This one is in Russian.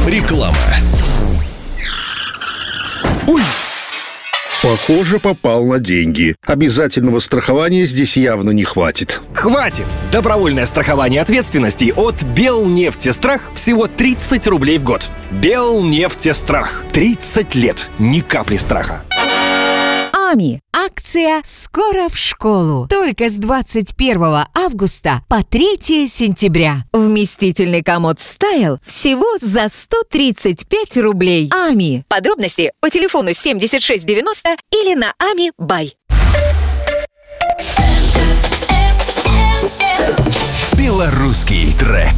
Реклама. Ой! Похоже, попал на деньги. Обязательного страхования здесь явно не хватит. Хватит! Добровольное страхование ответственности от Белнефтестрах всего 30 рублей в год. Белнефтестрах. 30 лет. Ни капли страха. АМИ. Акция «Скоро в школу». Только с 21 августа по 3 сентября. Вместительный комод «Стайл» всего за 135 рублей. АМИ. Подробности по телефону 7690 или на АМИ Бай. Белорусский трек.